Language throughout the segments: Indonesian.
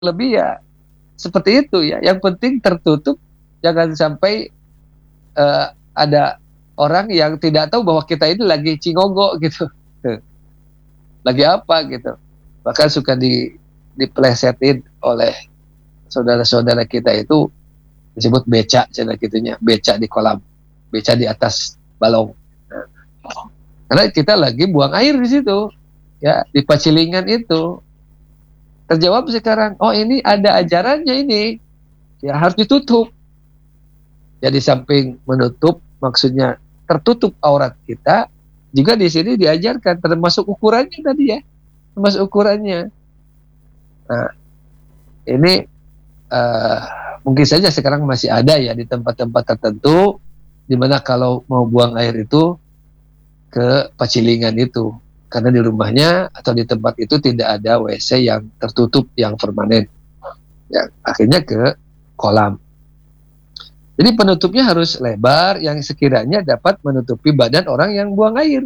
lebih ya seperti itu ya. Yang penting tertutup, jangan sampai ada orang yang tidak tahu bahwa kita ini lagi cingogo gitu. Lagi apa gitu. Bahkan suka diplesetin oleh saudara-saudara kita itu, disebut beca cina gitunya, beca di kolam, beca di atas balong. Nah, karena kita lagi buang air di situ, ya di pacilingan itu. Terjawab sekarang, oh ini ada ajarannya ini, ya harus ditutup. Jadi samping menutup, maksudnya tertutup aurat kita, juga di sini diajarkan termasuk ukurannya tadi ya, termasuk ukurannya. Nah, ini uh, mungkin saja sekarang masih ada ya di tempat-tempat tertentu, di mana kalau mau buang air itu ke pacilingan itu, karena di rumahnya atau di tempat itu tidak ada WC yang tertutup yang permanen, ya akhirnya ke kolam. Jadi penutupnya harus lebar yang sekiranya dapat menutupi badan orang yang buang air.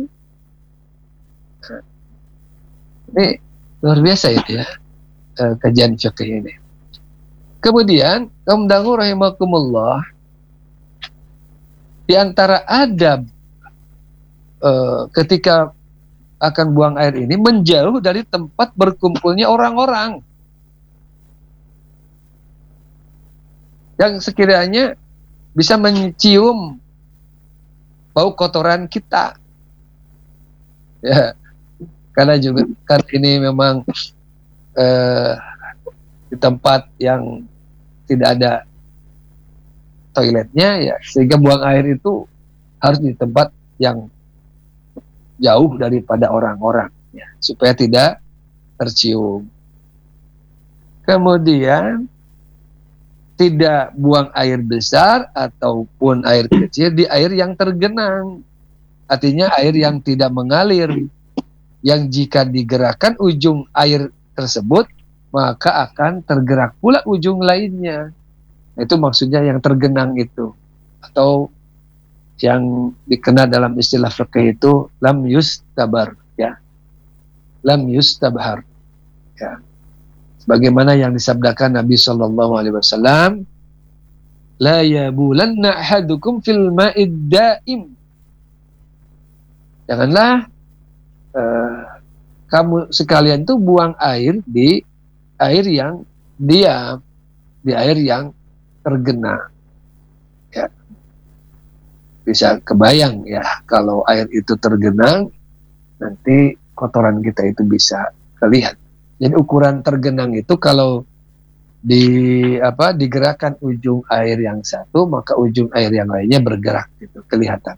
Ini luar biasa itu ya, kajian fikih ini. Kemudian kaum dangu rahimakumullah, di antara adab ketika akan buang air ini menjauh dari tempat berkumpulnya orang-orang yang sekiranya bisa mencium bau kotoran kita. Ya, karena juga kan ini memang di tempat yang tidak ada toiletnya ya, sehingga buang air itu harus di tempat yang jauh daripada orang-orang ya, supaya tidak tercium. Kemudian tidak buang air besar ataupun air kecil di air yang tergenang, artinya air yang tidak mengalir, yang jika digerakkan ujung air tersebut maka akan tergerak pula ujung lainnya. Itu maksudnya yang tergenang itu, atau yang dikenal dalam istilah fikih itu lam yustabar ya, lam yustabhar ya, sebagaimana yang disabdakan Nabi SAW, la yabulanna ahadukum fil ma'id daim, janganlah kamu sekalian tuh buang air di air yang diam, di air yang tergenang ya. Bisa kebayang ya, kalau air itu tergenang nanti kotoran kita itu bisa kelihatan. Jadi ukuran tergenang itu kalau digerakkan ujung air yang satu, maka ujung air yang lainnya bergerak gitu, kelihatan.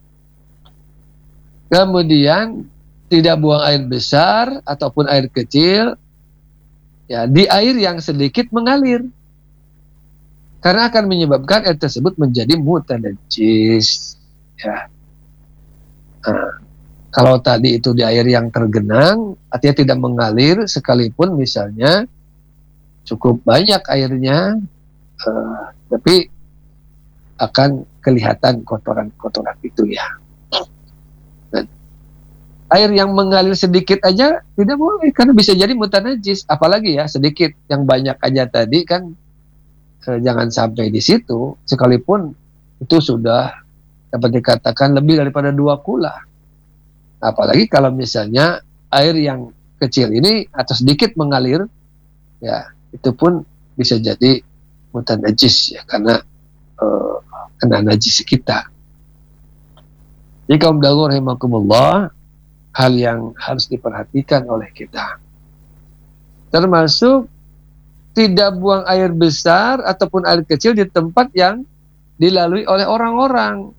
Kemudian tidak buang air besar ataupun air kecil ya di air yang sedikit mengalir, karena akan menyebabkan air tersebut menjadi mutanajis ya. Nah, kalau tadi itu di air yang tergenang, artinya tidak mengalir, sekalipun misalnya cukup banyak airnya, tapi akan kelihatan kotoran-kotoran itu ya. Dan air yang mengalir sedikit aja tidak boleh, karena bisa jadi mutanajis, apalagi ya sedikit, yang banyak aja tadi kan jangan sampai di situ, sekalipun itu sudah dapat dikatakan lebih daripada 2 kula. Apalagi kalau misalnya air yang kecil ini atau sedikit mengalir, ya itu pun bisa jadi mutanajis ya, karena kena najis kita. Jadi kaum dangu rahimakumullah, hal yang harus diperhatikan oleh kita, termasuk tidak buang air besar ataupun air kecil di tempat yang dilalui oleh orang-orang.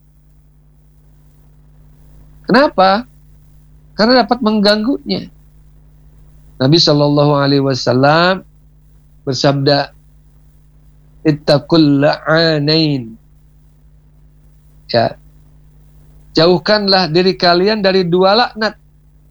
Kenapa? Karena dapat mengganggunya. Nabi SAW bersabda, ittaqul la'anain ya, jauhkanlah diri kalian dari 2 laknat.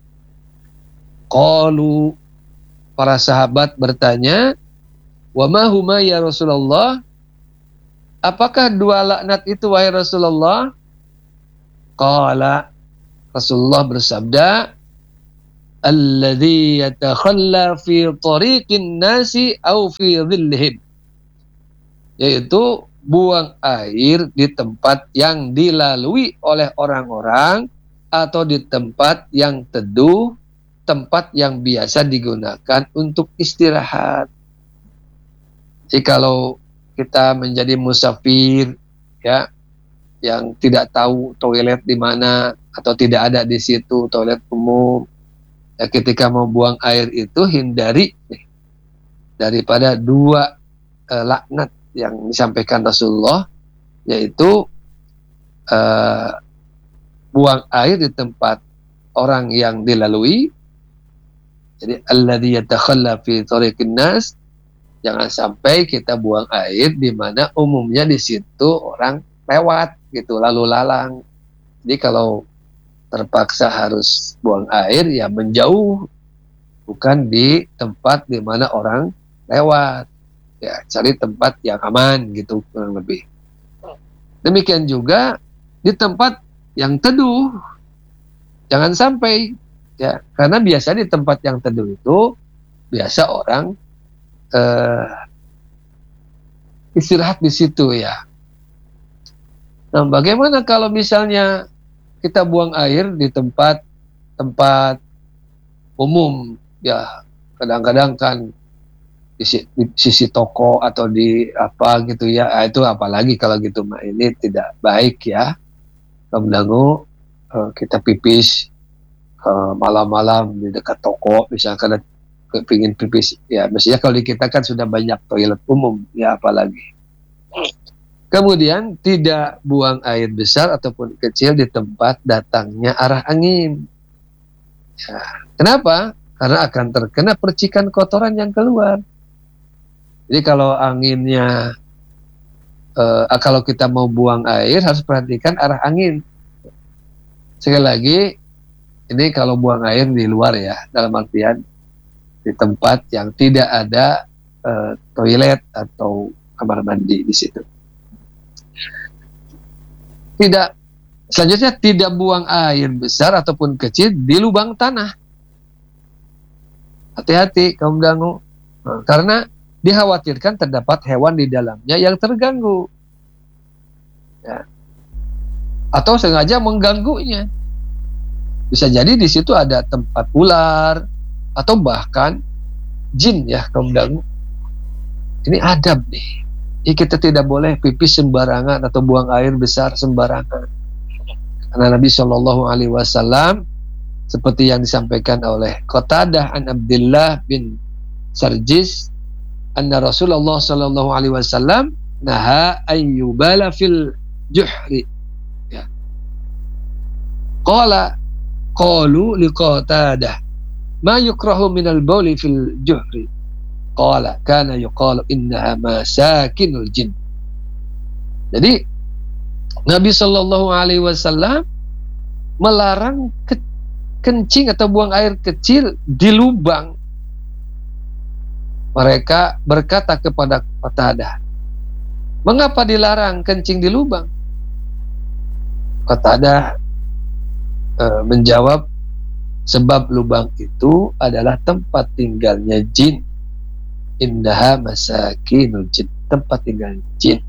Qalu, para sahabat bertanya, wa ma huma ya Rasulullah, apakah 2 laknat itu wahai Rasulullah? Qala, Rasulullah bersabda, alladzi yatakhalla fi tariqin nasi au fi dhillihim, yaitu buang air di tempat yang dilalui oleh orang-orang atau di tempat yang teduh, tempat yang biasa digunakan untuk istirahat. Jadi kalau kita menjadi musafir ya, yang tidak tahu toilet di mana atau tidak ada di situ toilet umum, ya ketika mau buang air itu hindari daripada dua laknat yang disampaikan Rasulullah, yaitu buang air di tempat orang yang dilalui. Jadi alladzi yatakhalla fi tariqin nas, jangan sampai kita buang air di mana umumnya di situ orang lewat gitu, lalu lalang. Jadi kalau terpaksa harus buang air ya menjauh, bukan di tempat di mana orang lewat. Ya, cari tempat yang aman gitu kurang lebih. Demikian juga di tempat yang teduh. Jangan sampai ya, karena biasa di tempat yang teduh itu biasa orang istirahat di situ ya. Nah, bagaimana kalau misalnya kita buang air di tempat umum ya, kadang-kadang kan di sisi toko atau di apa gitu ya, itu apalagi kalau gitu mah ini tidak baik ya. Kemudian kita pipis malam-malam di dekat toko misalkan kepingin pipis ya, mestinya kalau di kita kan sudah banyak toilet umum ya, apalagi. Kemudian tidak buang air besar ataupun kecil di tempat datangnya arah angin ya. Kenapa? Karena akan terkena percikan kotoran yang keluar. Jadi kalau anginnya kalau kita mau buang air harus perhatikan arah angin. Sekali lagi, ini kalau buang air di luar ya, dalam artian di tempat yang tidak ada toilet atau kamar mandi di situ. Selanjutnya tidak buang air besar ataupun kecil di lubang tanah. Hati-hati kaum dangu, karena dikhawatirkan terdapat hewan di dalamnya yang terganggu ya, atau sengaja mengganggunya. Bisa jadi di situ ada tempat ular atau bahkan jin ya kaum dangu. Ini adab nih. Jadi kita tidak boleh pipis sembarangan atau buang air besar sembarangan. Karena Nabi Shallallahu Alaihi Wasallam seperti yang disampaikan oleh Qatadah an Abdullah bin Sarjis, anna Rasulullah Shallallahu Alaihi Wasallam naha ayyubala fil juhri. Ya. Qalu liqatadah ma yukrahu minal bawli fil juhri. Qala kana yuqalu innaha masakinul jin. Jadi Nabi Shallallahu Alaihi Wasallam melarang kencing atau buang air kecil di lubang. Mereka berkata kepada Qatadah, mengapa dilarang kencing di lubang? Qatadah menjawab, sebab lubang itu adalah tempat tinggalnya jin. Innaha masakinul jin, tempat tinggal jin.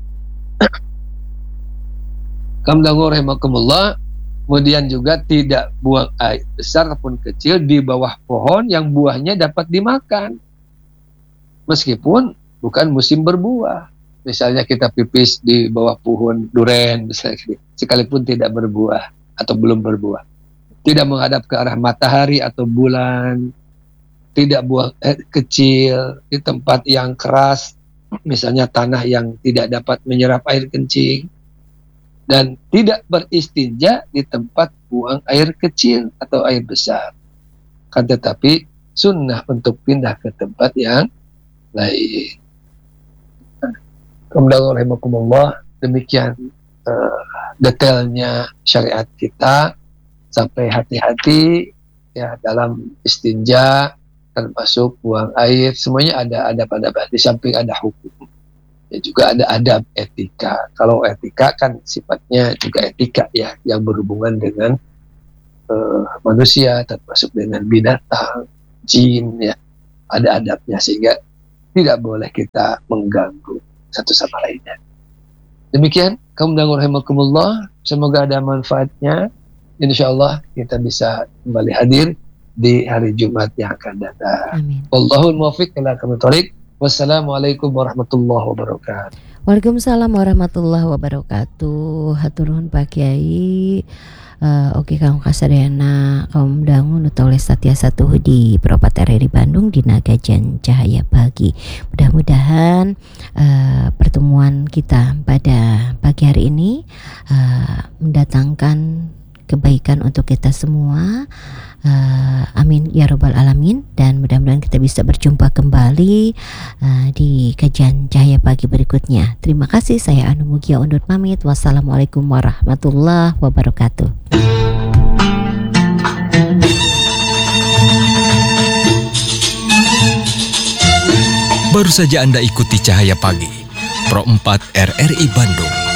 Kamdangur rahimakumullah. Kemudian juga tidak buang air besar ataupun kecil di bawah pohon yang buahnya dapat dimakan, meskipun bukan musim berbuah. Misalnya kita pipis di bawah pohon duren misalnya, sekalipun tidak berbuah atau belum berbuah. Tidak menghadap ke arah matahari atau bulan. Tidak buang air kecil di tempat yang keras, misalnya tanah yang tidak dapat menyerap air kencing. Dan tidak beristinja di tempat buang air kecil atau air besar. Kan tetapi sunnah untuk pindah ke tempat yang lain. Kemudian rahimakumullah, demikian detailnya syariat kita, sampai hati-hati ya dalam istinja, termasuk buang air, semuanya ada adab-adab. Di samping ada hukum, ya juga ada adab etika. Kalau etika kan sifatnya juga etika ya, yang berhubungan dengan manusia, termasuk dengan binatang, jin, ya, ada adabnya, sehingga tidak boleh kita mengganggu satu sama lainnya. Demikian, kaum dan rahimakumullah, semoga ada manfaatnya. Insyaallah kita bisa kembali hadir di hari Jumat yang akan datang. Amin. Wallahul muwaffiq ila aqwamit thoriq. Wassalamualaikum warahmatullahi wabarakatuh. Waalaikumsalam warahmatullahi wabarakatuh. Hatur nuhun Pak Kiai. Oke kaum kasadayana kaum dangu nu toleh satya satuh di Propat RRI Bandung di Nagajan Cahaya Pagi. Mudah-mudahan pertemuan kita pada pagi hari ini mendatangkan kebaikan untuk kita semua. Amin ya robbal alamin. Dan mudah-mudahan kita bisa berjumpa kembali di kajian Cahaya Pagi berikutnya. Terima kasih, saya Anu Mugia undur pamit. Wassalamualaikum warahmatullahi wabarakatuh. Baru saja Anda ikuti Cahaya Pagi Pro 4 RRI Bandung.